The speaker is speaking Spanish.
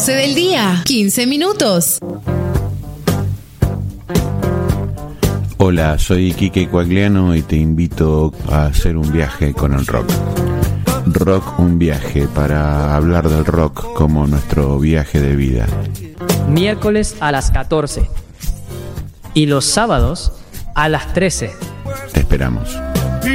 12 del día, 15 minutos. Hola, soy Quique Coagliano y te invito a hacer un viaje con el rock. Rock, un viaje para hablar del rock como nuestro viaje de vida. Miércoles a las 14 y los sábados a las 13. Te esperamos.